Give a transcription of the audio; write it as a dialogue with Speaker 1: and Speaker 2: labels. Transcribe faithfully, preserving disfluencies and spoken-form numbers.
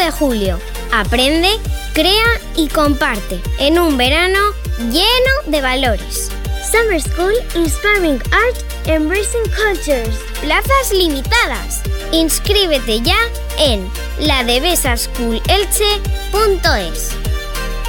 Speaker 1: de julio. Aprende, crea y comparte en un verano lleno de valores.
Speaker 2: Summer School Inspiring Art, Embracing Cultures.
Speaker 1: Plazas limitadas. Inscríbete ya en la devesa school elche punto es.